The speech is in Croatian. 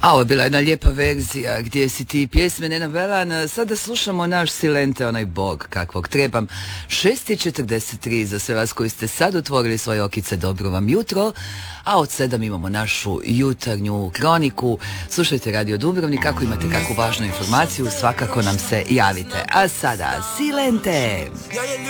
A ovo je bila jedna lijepa verzija Gdje si ti pjesme Nena Velan. Sada slušamo naš Silente, onaj bog kakvog trebam. 6:43 za sve vas koji ste sad otvorili svoje okice, dobro vam jutro. A od 7 imamo našu jutarnju kroniku. Slušajte Radio Dubrovnik, ako imate kakvu važnu informaciju svakako nam se javite. A sada Silente.